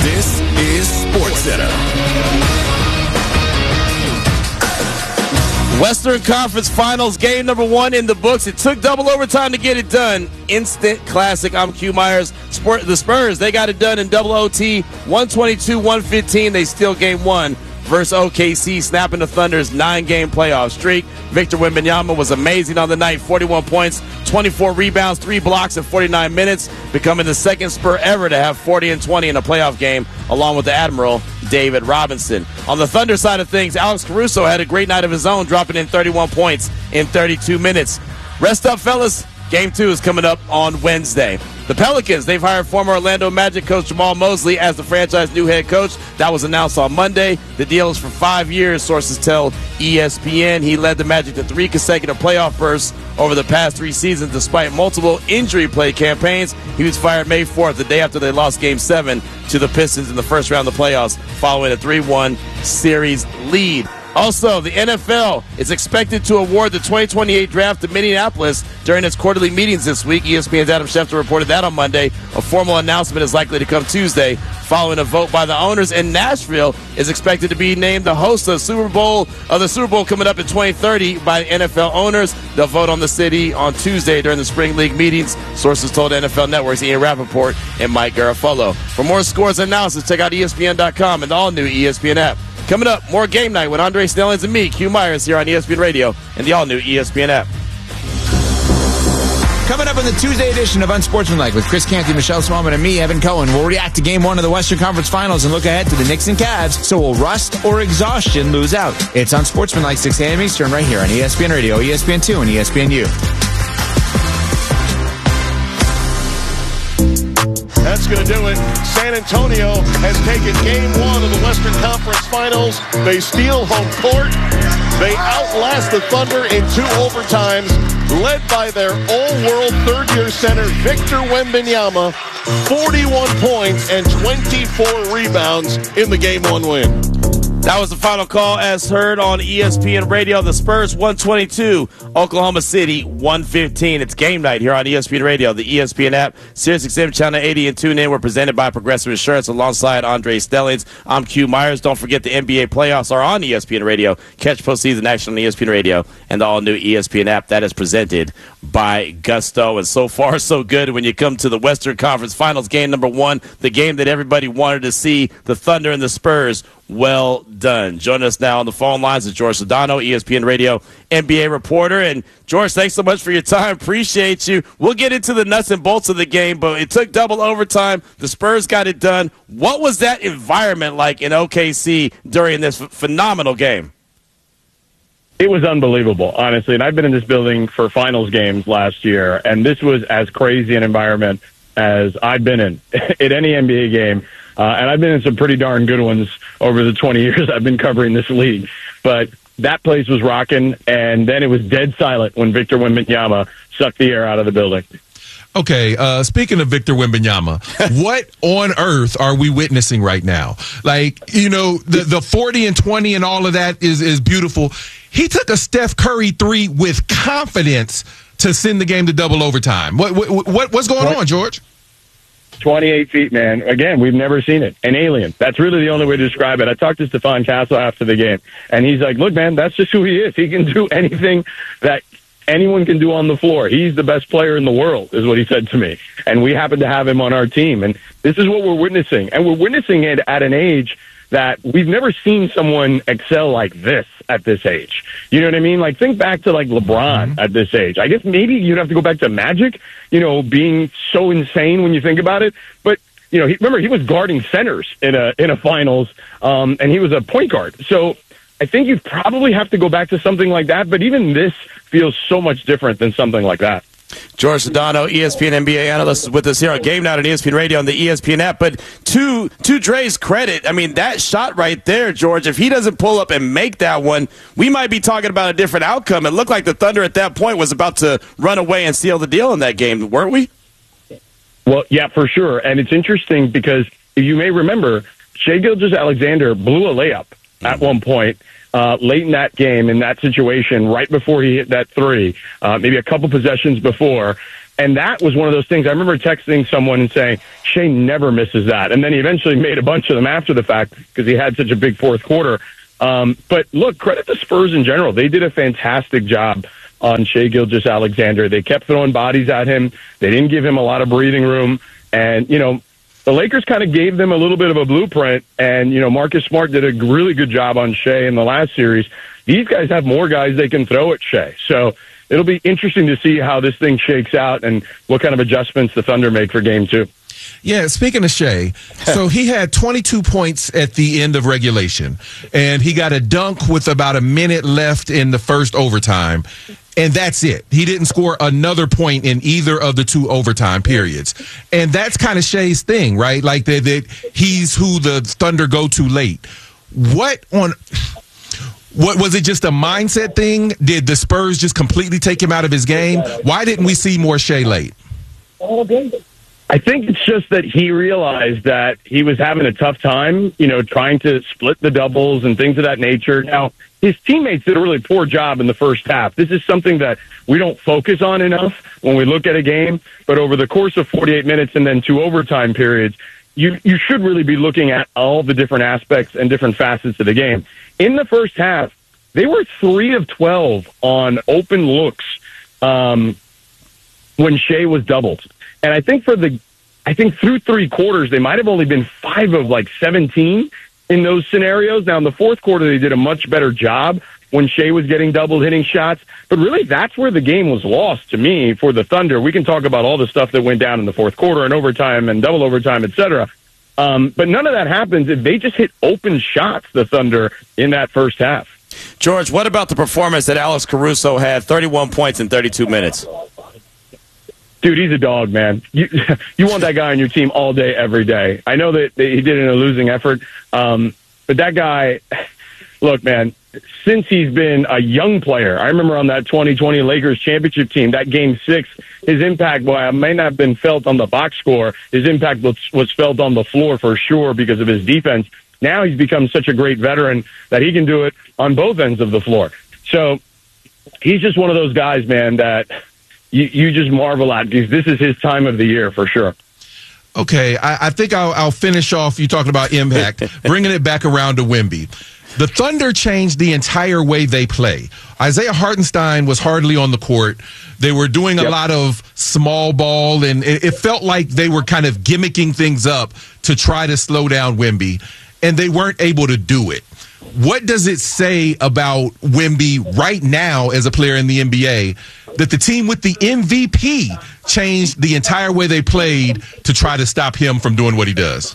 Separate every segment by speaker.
Speaker 1: This is SportsCenter.
Speaker 2: Western Conference Finals, game number 1 in the books. It took double overtime to get it done. Instant classic. I'm Q Myers. The Spurs, they got it done in double OT, 122-115. They steal game 1 versus OKC, snapping the Thunder's 9-game playoff streak. Victor Wembanyama was amazing on the night, 41 points, 24 rebounds, 3 blocks in 49 minutes, becoming the second Spur ever to have 40 and 20 in a playoff game, along with the Admiral, David Robinson. On the Thunder side of things, Alex Caruso had a great night of his own, dropping in 31 points in 32 minutes. Rest up, fellas. Game 2 is coming up on Wednesday. The Pelicans, they've hired former Orlando Magic coach Jamal Mosley as the franchise new head coach. That was announced on Monday. The deal is for 5 years, sources tell ESPN. He led the Magic to 3 consecutive playoff bursts over the past 3 seasons despite multiple injury play campaigns. He was fired May 4th, the day after they lost Game 7 to the Pistons in the first round of the playoffs following a 3-1 series lead. Also, the NFL is expected to award the 2028 draft to Minneapolis during its quarterly meetings this week. ESPN's Adam Schefter reported that on Monday. A formal announcement is likely to come Tuesday following a vote by the owners. And Nashville is expected to be named the host of the Super Bowl coming up in 2030 by NFL owners. They'll vote on the city on Tuesday during the Spring League meetings, sources told NFL Network's Ian Rappaport and Mike Garafolo. For more scores and analysis, check out ESPN.com and the all-new ESPN app. Coming up, more Game Night with Andre Stellings and me, Q Myers, here on ESPN Radio and the all-new ESPN app.
Speaker 3: Coming up on the Tuesday edition of Unsportsmanlike with Chris Canty, Michelle Smallman, and me, Evan Cohen, we'll react to Game 1 of the Western Conference Finals and look ahead to the Knicks and Cavs, so will rust or exhaustion lose out? It's Unsportsmanlike, 6 a.m. Eastern, right here on ESPN Radio, ESPN2, and ESPNU.
Speaker 4: That's going to do it. San Antonio has taken Game 1 of the Western Conference Finals. They steal home court. They outlast the Thunder in 2 overtimes, led by their all-world third-year center, Victor Wembanyama, 41 points and 24 rebounds in the Game 1 win.
Speaker 2: That was the final call as heard on ESPN Radio. The Spurs 122, Oklahoma City 115. It's Game Night here on ESPN Radio, the ESPN app, SiriusXM Channel 80, and tune in. We're presented by Progressive Insurance alongside Andre Stellings. I'm Q Myers. Don't forget the NBA playoffs are on ESPN Radio. Catch postseason action on ESPN Radio and the all-new ESPN app. That is presented by Gusto. And so far, so good when you come to the Western Conference Finals, game number 1, the game that everybody wanted to see, the Thunder and the Spurs. Well done. Joining us now on the phone lines is George Sedano, ESPN Radio NBA reporter. And, George, thanks so much for your time. Appreciate you. We'll get into the nuts and bolts of the game, but it took double overtime. The Spurs got it done. What was that environment like in OKC during this phenomenal game?
Speaker 5: It was unbelievable, honestly. And I've been in this building for finals games last year, and this was as crazy an environment as I've been in at any NBA game. And I've been in some pretty darn good ones over the 20 years I've been covering this league. But that place was rocking, and then it was dead silent when Victor Wembanyama sucked the air out of the building.
Speaker 6: Okay, speaking of Victor Wembanyama, what on earth are we witnessing right now? Like, you know, the 40 and 20 and all of that is beautiful. He took a Steph Curry 3 with confidence to send the game to double overtime. What's going on, George?
Speaker 5: 28 feet, man. Again, we've never seen it. An alien. That's really the only way to describe it. I talked to Stephon Castle after the game, and he's like, look, man, that's just who he is. He can do anything that anyone can do on the floor. He's the best player in the world, is what he said to me. And we happen to have him on our team. And this is what we're witnessing. And we're witnessing it at an age that we've never seen someone excel like this at this age. You know what I mean? Like, think back to, like, LeBron at this age. I guess maybe you'd have to go back to Magic, you know, being so insane when you think about it. But, you know, remember, he was guarding centers in a finals, and he was a point guard. So I think you'd probably have to go back to something like that. But even this feels so much different than something like that.
Speaker 2: George Sedano, ESPN NBA analyst, is with us here on Game Night on ESPN Radio and the ESPN app. But to Dre's credit, I mean, that shot right there, George, if he doesn't pull up and make that one, we might be talking about a different outcome. It looked like the Thunder at that point was about to run away and seal the deal in that game, weren't we?
Speaker 5: Well, yeah, for sure. And it's interesting because you may remember Shai Gilgeous-Alexander blew a layup at one point. Late in that game, in that situation, right before he hit that 3, maybe a couple possessions before. And that was one of those things. I remember texting someone and saying, Shea never misses that. And then he eventually made a bunch of them after the fact because he had such a big fourth quarter. But look, credit the Spurs in general. They did a fantastic job on Shai Gilgeous-Alexander. They kept throwing bodies at him. They didn't give him a lot of breathing room. And, the Lakers kind of gave them a little bit of a blueprint. And, Marcus Smart did a really good job on Shai in the last series. These guys have more guys they can throw at Shai. So it'll be interesting to see how this thing shakes out and what kind of adjustments the Thunder make for Game 2.
Speaker 6: Yeah, speaking of Shai, so he had 22 points at the end of regulation, and he got a dunk with about a minute left in the first overtime, and that's it. He didn't score another point in either of the two overtime periods. And that's kind of Shai's thing, right? Like that he's who the Thunder go to late. What was it, just a mindset thing? Did the Spurs just completely take him out of his game? Why didn't we see more Shai late?
Speaker 5: I think it's just that he realized that he was having a tough time, trying to split the doubles and things of that nature. Now, his teammates did a really poor job in the first half. This is something that we don't focus on enough when we look at a game, but over the course of 48 minutes and then 2 overtime periods, you should really be looking at all the different aspects and different facets of the game. In the first half, they were 3 of 12 on open looks when Shai was doubled. And I think through 3 quarters, they might have only been 5 of 17 in those scenarios. Now, in the fourth quarter, they did a much better job when Shai was getting doubled, hitting shots. But really, that's where the game was lost to me for the Thunder. We can talk about all the stuff that went down in the fourth quarter and overtime and double overtime, et cetera. But none of that happens if they just hit open shots, the Thunder, in that first half.
Speaker 2: George, what about the performance that Alex Caruso had, 31 points in 32 minutes?
Speaker 5: Dude, he's a dog, man. You want that guy on your team all day, every day. I know that he did it in a losing effort, but that guy, look, man, since he's been a young player, I remember on that 2020 Lakers championship team, that Game 6, his impact, boy, it may not have been felt on the box score. His impact was felt on the floor for sure because of his defense. Now he's become such a great veteran that he can do it on both ends of the floor. So he's just one of those guys, man, that you just marvel at because this is his time of the year for sure.
Speaker 6: Okay, I think I'll finish off you talking about impact, bringing it back around to Wemby. The Thunder changed the entire way they play. Isaiah Hartenstein was hardly on the court. They were doing a lot of small ball, and it felt like they were kind of gimmicking things up to try to slow down Wemby, and they weren't able to do it. What does it say about Wemby right now as a player in the NBA that the team with the MVP changed the entire way they played to try to stop him from doing what he does?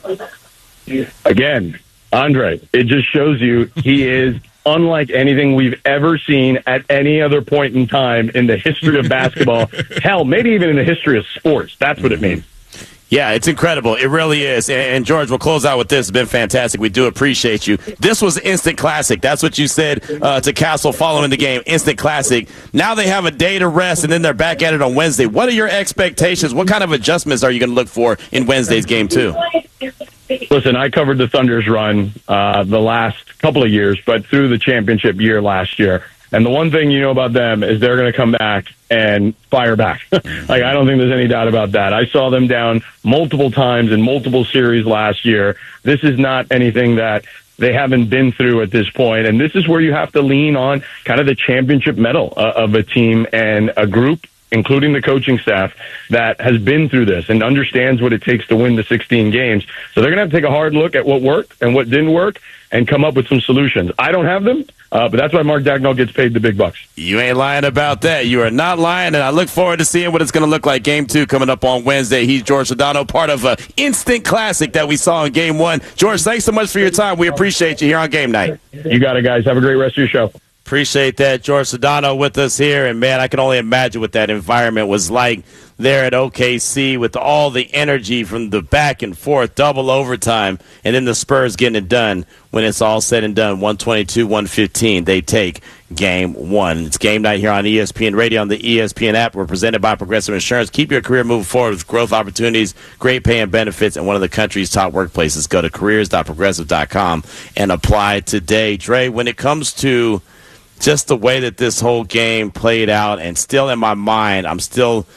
Speaker 5: Again, Andre, it just shows you he is unlike anything we've ever seen at any other point in time in the history of basketball. Hell, maybe even in the history of sports. That's what it means.
Speaker 2: Yeah, it's incredible. It really is. And George, we'll close out with this. It's been fantastic. We do appreciate you. This was instant classic. That's what you said to Castle following the game. Instant classic. Now they have a day to rest, and then they're back at it on Wednesday. What are your expectations? What kind of adjustments are you going to look for in Wednesday's game, too?
Speaker 5: Listen, I covered the Thunder's run the last couple of years, but through the championship year last year. And the one thing you know about them is they're going to come back and fire back. I don't think there's any doubt about that. I saw them down multiple times in multiple series last year. This is not anything that they haven't been through at this point. And this is where you have to lean on kind of the championship mettle of a team and a group, including the coaching staff, that has been through this and understands what it takes to win the 16 games. So they're going to have to take a hard look at what worked and what didn't work and come up with some solutions. I don't have them, but that's why Mark Dagnall gets paid the big bucks.
Speaker 2: You ain't lying about that. You are not lying, and I look forward to seeing what it's going to look like. Game 2 coming up on Wednesday. He's George Sedano, part of an instant classic that we saw in Game 1. George, thanks so much for your time. We appreciate you here on Game Night.
Speaker 5: You got it, guys. Have a great rest of your show.
Speaker 2: Appreciate that. George Sedano with us here, and, man, I can only imagine what that environment was like there at OKC with all the energy from the back and forth, double overtime, and then the Spurs getting it done when it's all said and done. 122-115, they take Game 1. It's Game Night here on ESPN Radio on the ESPN app. We're presented by Progressive Insurance. Keep your career moving forward with growth opportunities, great pay and benefits, and one of the country's top workplaces. Go to careers.progressive.com and apply today. Dre, when it comes to just the way that this whole game played out, and still in my mind, I'm still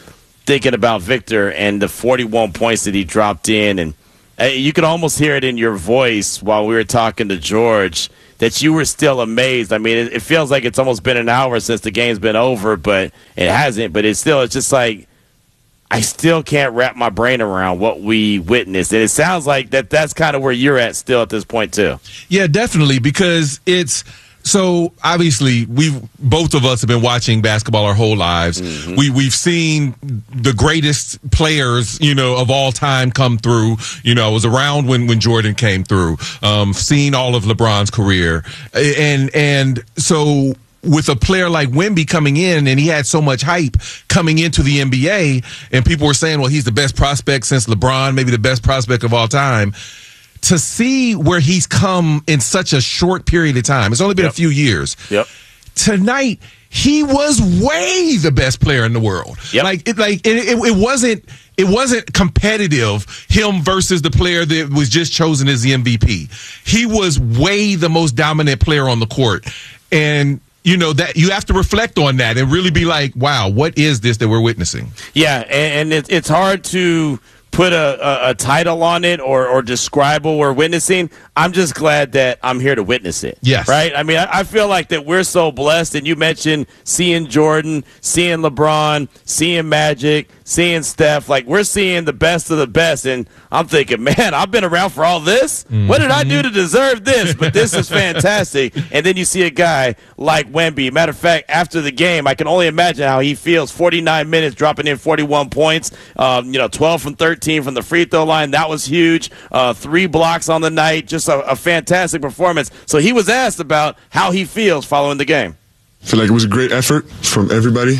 Speaker 2: thinking about Victor and the 41 points that he dropped in, and you could almost hear it in your voice while we were talking to George that you were still amazed. I mean, it feels like it's almost been an hour since the game's been over, but it hasn't. But it's just like I still can't wrap my brain around what we witnessed. And it sounds like that's kind of where you're at still at this point, too.
Speaker 6: Yeah, definitely, because it's so obviously both of us have been watching basketball our whole lives. Mm-hmm. We've seen the greatest players, of all time come through. I was around when Jordan came through, seen all of LeBron's career. And so with a player like Wemby coming in, and he had so much hype coming into the NBA, and people were saying, well, he's the best prospect since LeBron, maybe the best prospect of all time. To see where he's come in such a short period of time, it's only been a few years.
Speaker 2: Yep.
Speaker 6: Tonight, he was way the best player in the world.
Speaker 2: Yep.
Speaker 6: It wasn't competitive, him versus the player that was just chosen as the MVP. He was way the most dominant player on the court. And that you have to reflect on that and really be like, wow, what is this that we're witnessing?
Speaker 2: Yeah, and it's hard to put a title on it or describe what we're witnessing. I'm just glad that I'm here to witness it.
Speaker 6: Yes.
Speaker 2: Right? I mean, I feel like that we're so blessed, and you mentioned seeing Jordan, seeing LeBron, seeing Magic, seeing Steph. Like, we're seeing the best of the best, and I'm thinking, man, I've been around for all this? Mm-hmm. What did I do to deserve this? But this is fantastic. And then you see a guy like Wemby. Matter of fact, after the game, I can only imagine how he feels. 49 minutes, dropping in 41 points, 12 from 13 from the free throw line. That was huge. 3 blocks on the night. Just a fantastic performance. So he was asked about how he feels following the game.
Speaker 7: I feel like it was a great effort from everybody,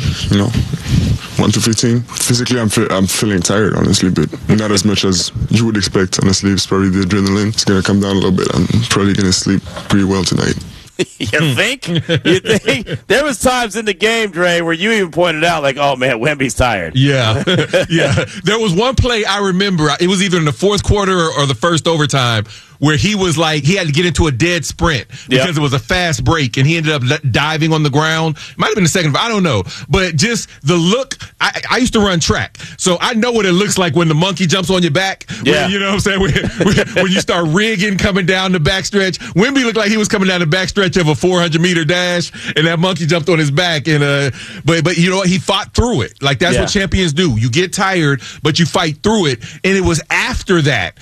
Speaker 7: 1 to 15. Physically, I'm feeling tired, honestly, but not as much as you would expect, honestly. It's probably the adrenaline. It's going to come down a little bit. I'm probably going to sleep pretty well tonight.
Speaker 2: You think? There was times in the game, Dre, where you even pointed out, like, oh, man, Wemby's tired.
Speaker 6: Yeah. Yeah. There was one play I remember. It was either in the fourth quarter or the first overtime where he was like, he had to get into a dead sprint because it was a fast break, and he ended up diving on the ground. Might have been the second, I don't know. But just the look, I used to run track, so I know what it looks like when the monkey jumps on your back.
Speaker 2: Yeah.
Speaker 6: When, you know what I'm saying? When you start rigging coming down the backstretch. Wemby looked like he was coming down the backstretch of a 400-meter dash, and that monkey jumped on his back. And but you know what? He fought through it. Like, that's what champions do. You get tired, but you fight through it. And it was after that,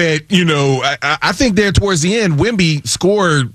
Speaker 6: I think there towards the end, Wemby scored,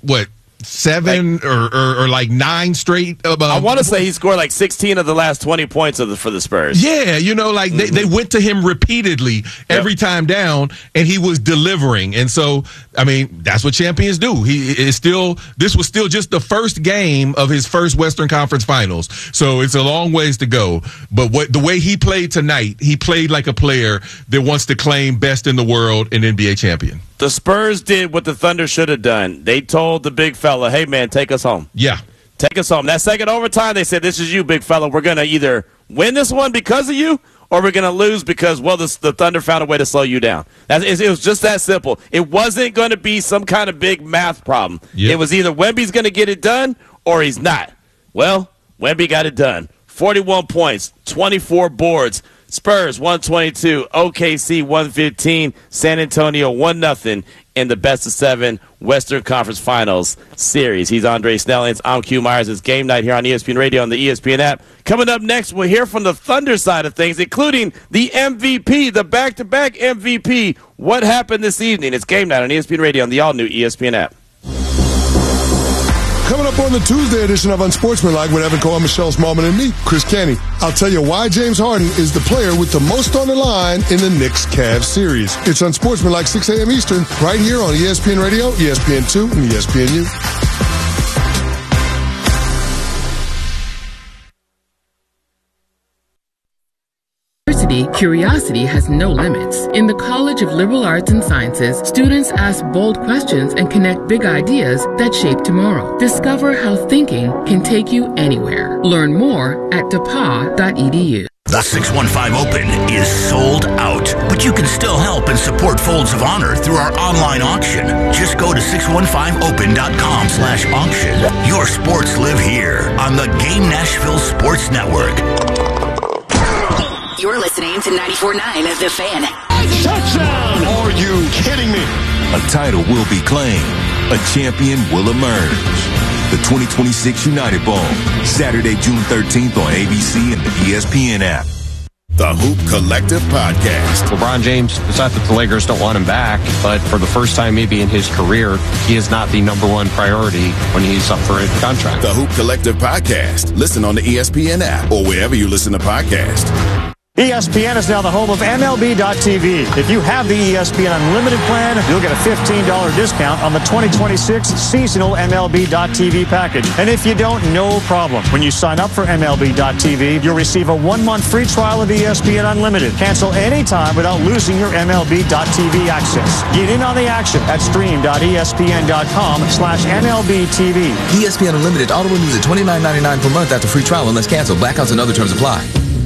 Speaker 6: 7 or like 9 straight.
Speaker 2: I want to say he scored like 16 of the last 20 points for the Spurs.
Speaker 6: Yeah, they went to him repeatedly every time down, and he was delivering. And so, I mean, that's what champions do. This was still just the first game of his first Western Conference Finals. So it's a long ways to go. But the way he played tonight, he played like a player that wants to claim best in the world and NBA champion.
Speaker 2: The Spurs did what the Thunder should have done. They told the big fella, hey, man, take us home.
Speaker 6: Yeah.
Speaker 2: Take us home. That second overtime, they said, this is you, big fella. We're going to either win this one because of you, or we're going to lose because, the Thunder found a way to slow you down. It was just that simple. It wasn't going to be some kind of big math problem. Yep. It was either Wemby's going to get it done or he's not. Well, Wemby got it done. 41 points, 24 boards. Spurs 122, OKC 115, San Antonio 1-0 in the best-of-7 Western Conference Finals series. He's Andre Snellings. I'm Q Myers. It's game night here on ESPN Radio and the ESPN app. Coming up next, we'll hear from the Thunder side of things, including the MVP, the back-to-back MVP. What happened this evening? It's game night on ESPN Radio and the all-new ESPN app.
Speaker 8: Coming up on the Tuesday edition of Unsportsmanlike with Evan Cohen, Michelle Smallman, and me, Chris Canty. I'll tell you why James Harden is the player with the most on the line in the Knicks-Cavs series. It's Unsportsmanlike 6 a.m. Eastern, right here on ESPN Radio, ESPN2, and ESPNU.
Speaker 9: Curiosity has no limits. In the College of Liberal Arts and Sciences, students ask bold questions and connect big ideas that shape tomorrow. Discover how thinking can take you anywhere. Learn more at depa.edu.
Speaker 1: The 615 Open is sold out, but you can still help and support Folds of Honor through our online auction. Just go to 615open.com/auction. Your sports live here on the Game Nashville Sports Network.
Speaker 10: You're listening to 94.9 The Fan.
Speaker 4: Touchdown! Are you kidding me?
Speaker 11: A title will be claimed. A champion will emerge. The 2026 United Bowl, Saturday, June 13th on ABC and the ESPN app.
Speaker 12: The Hoop Collective Podcast.
Speaker 13: LeBron James, it's not that the Lakers don't want him back, but for the first time maybe in his career, he is not the number one priority when he's up for a contract.
Speaker 12: The Hoop Collective Podcast. Listen on the ESPN app or wherever you listen to podcasts.
Speaker 14: ESPN is now the home of MLB.tv. If you have the ESPN Unlimited plan, you'll get a $15 discount on the 2026 seasonal MLB.tv package. And if you don't, no problem. When you sign up for MLB.tv, you'll receive a 1-month free trial of ESPN Unlimited. Cancel anytime without losing your MLB.tv access. Get in on the action at stream.espn.com/MLBTV.
Speaker 15: ESPN Unlimited auto renews at $29.99 per month after free trial unless canceled. Blackouts and other terms apply.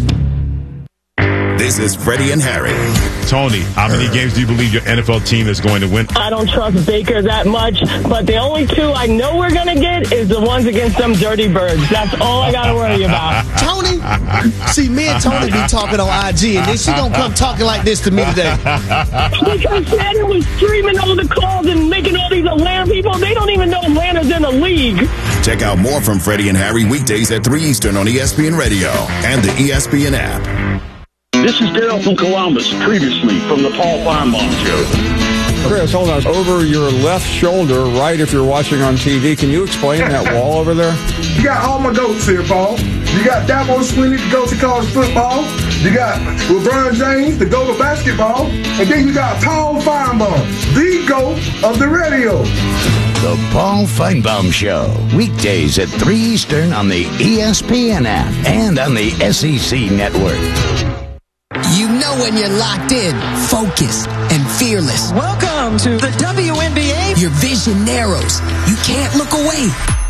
Speaker 12: This is Freddie and Harry.
Speaker 16: Tony, how many games do you believe your NFL team is going to win?
Speaker 17: I don't trust Baker that much, but the only two I know we're going to get is the ones against them dirty birds. That's all I got to worry about.
Speaker 18: Tony, see, me and Tony be talking on IG, and then she going to come talking like this to me today.
Speaker 17: Because Shannon was streaming all the calls and making all these Atlanta people. They don't even know Atlanta's in the league.
Speaker 12: Check out more from Freddie and Harry weekdays at 3 Eastern on ESPN Radio and the ESPN app.
Speaker 19: This is Daryl from Columbus, previously from the Paul Feinbaum Show.
Speaker 20: Chris, hold on. Over your left shoulder, right if you're watching on TV, can you explain that wall over there?
Speaker 21: You got all my goats here, Paul. You got Dabo Swinney, the goat to college football. You got LeBron James, the goat of basketball. And then you got Paul Feinbaum, the goat of the radio.
Speaker 1: The Paul Feinbaum Show, weekdays at 3 Eastern on the ESPN app and on the SEC network.
Speaker 22: You know when you're locked in, focused, and fearless.
Speaker 23: Welcome to the WNBA.
Speaker 22: Your vision narrows. You can't look away.